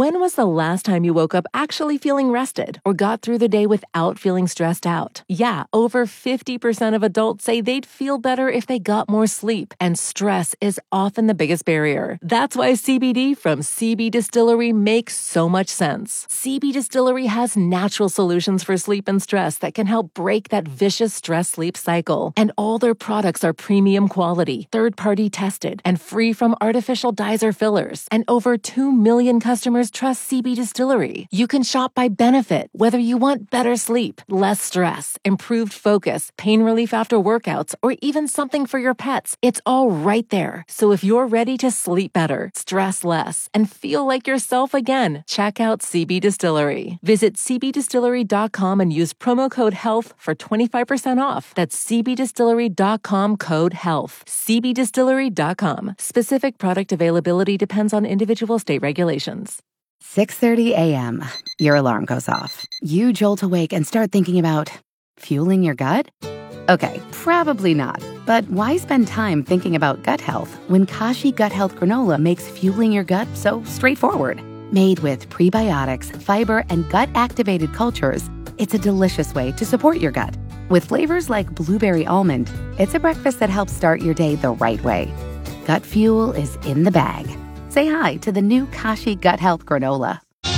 When was the last time you woke up actually feeling rested or got through the day without feeling stressed out? Yeah, over 50% of adults say they'd feel better if they got more sleep, and stress is often the biggest barrier. That's why CBD from CB Distillery makes so much sense. CB Distillery has natural solutions for sleep and stress that can help break that vicious stress-sleep cycle. And all their products are premium quality, third-party tested, and free from artificial dyes or fillers. And over 2 million customers trust CB Distillery. You can shop by benefit, whether you want better sleep, less stress, improved focus, pain relief after workouts, or even something for your pets. It's all right there. So if you're ready to sleep better, stress less, and feel like yourself again, check out CB Distillery. Visit cbdistillery.com and use promo code HEALTH for 25% off. That's cbdistillery.com, code HEALTH. cbdistillery.com. Specific product availability depends on individual state regulations. 6:30 a.m. Your alarm goes off. You jolt awake and start thinking about fueling your gut? Okay, probably not. But why spend time thinking about gut health when Kashi Gut Health Granola makes fueling your gut so straightforward? Made with prebiotics, fiber, and gut-activated cultures, it's a delicious way to support your gut. With flavors like blueberry almond, it's a breakfast that helps start your day the right way. Gut fuel is in the bag. Say hi to the new Kashi Gut Health Granola.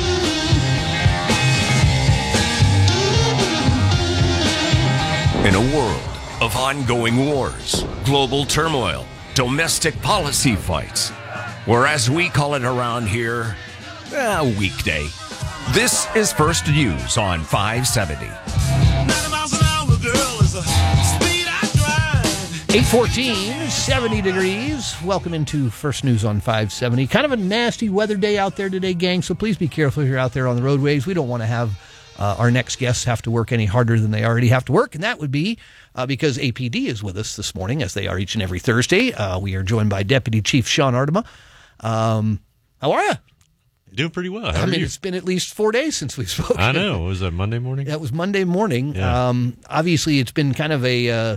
In a world of ongoing wars, global turmoil, domestic policy fights, or as we call it around here, a weekday. This is First News on 570. 90 miles an hour, girl, is the speed I drive. 8:14, 70 degrees. Welcome into First News on 570. Kind of a nasty weather day out there today, gang, so please be careful if you're out there on the roadways. We don't want to have our next guests have to work any harder than they already have to work, and that would be because APD is with us this morning, as they are each and every Thursday. We are joined by Deputy Chief Sean Artema. How are you? Doing pretty well. I mean, it's been at least 4 days since we spoke. I know. Was that Monday morning? That was Monday morning. Yeah. Obviously, it's been kind of a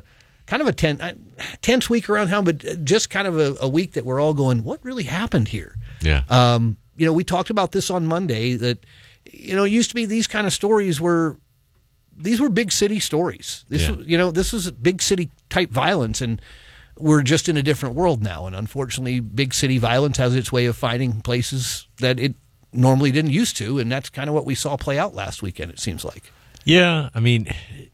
tense week around town, but just kind of a week that we're all going, what really happened here? Yeah. We talked about this on Monday that, it used to be these kind of stories were big city stories. This was big city type violence, and we're just in a different world now. And unfortunately, big city violence has its way of finding places that it normally didn't used to, and that's kind of what we saw play out last weekend, it seems like. Yeah, I mean,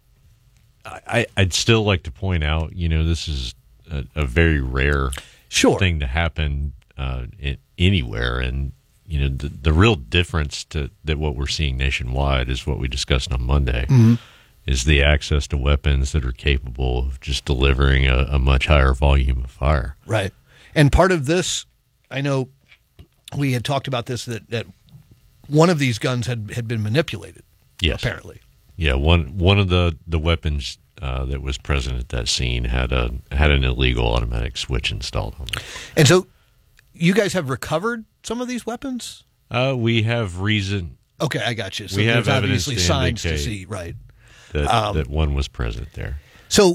I'd still like to point out, this is a very rare thing to happen anywhere, and the real difference that what we're seeing nationwide is what we discussed on Monday, is the access to weapons that are capable of just delivering a much higher volume of fire. Right. And part of this, I know we had talked about this, that one of these guns had been manipulated. Yes. Apparently. Yeah, one of the weapons that was present at that scene had an illegal automatic switch installed on it. And so you guys have recovered some of these weapons? We have reason. Okay, I got you. So we have there's obviously evidence signs to indicate see, right? That one was present there. So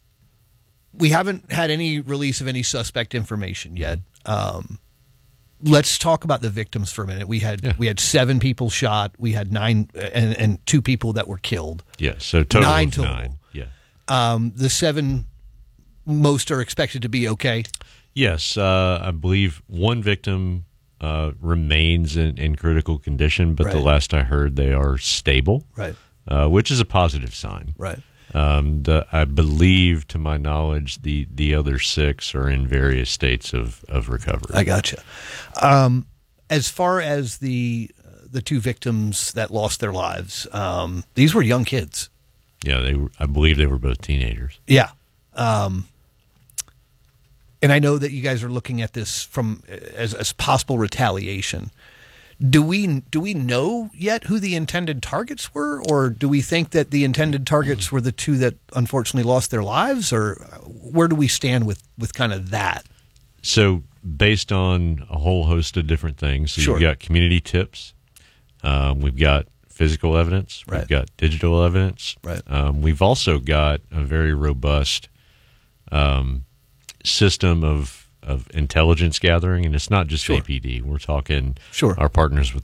we haven't had any release of any suspect information yet. Let's talk about the victims for a minute. We had 7 people shot. We had 9 and 2 people that were killed. Yeah, so total 9 of total. 9. Yeah. The 7 most are expected to be okay. Yes, I believe one victim remains in critical condition, but the last I heard, they are stable, right? Which is a positive sign, right? I believe, to my knowledge, the other 6 are in various states of recovery. I gotcha. As far as the 2 victims that lost their lives, these were young kids. Yeah, I believe they were both teenagers. Yeah. And I know that you guys are looking at this as possible retaliation. Do we know yet who the intended targets were, or do we think that the intended targets were the 2 that unfortunately lost their lives, or where do we stand with kind of that? So based on a whole host of different things, so you've got community tips, we've got physical evidence, we've got digital evidence, we've also got a very robust system of intelligence gathering, and it's not just APD. We're talking our partners with